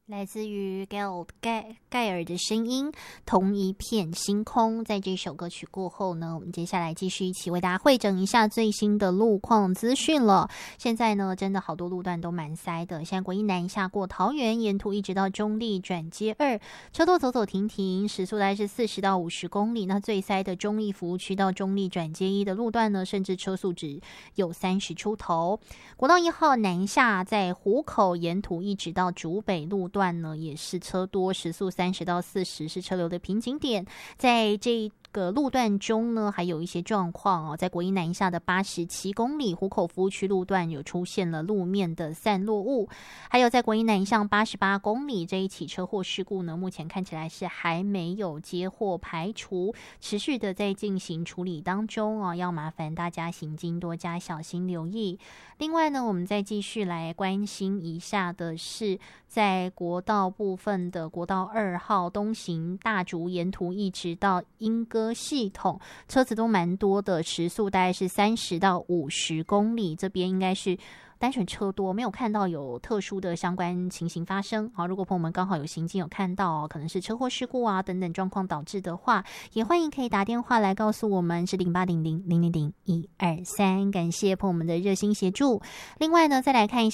来自于盖尔的声音，同一片星空。在这首歌曲过后呢，我们接下来继续一起为大家汇整一下最新的路况资讯了。现在呢，真的好多路段都蛮塞的。现在国一南下过桃园，沿途一直到中立转接2，车多走走停停，时速大概是40到50公里。那最塞的中立服务区到中立转接1的路段呢，甚至车速只有30出头。国道1号南下在湖口，沿途一直到竹北路段呢，也是车多，时速30到40是车流的瓶颈点。在这个路段中呢，还有一些状况哦，在国一南下的87公里湖口服务区路段有出现了路面的散落物，还有在国一南向88公里这一起车祸事故呢，目前看起来是还没有接获排除，持续的在进行处理当中哦，要麻烦大家行经多加小心留意。另外呢，我们再继续来关心一下的是，在国道部分的国道2号东行大竹沿途一直到莺歌系统，车子都蛮多的，时速大概是30到50公里，这边应该是单纯车多，没有看到有特殊的相关情形发生。好，如果朋友们刚好有行经有看到可能是车祸事故啊等等状况导致的话，也欢迎可以打电话来告诉我们，是0800000123。感谢朋友们的热心协助。另外呢，再来看一下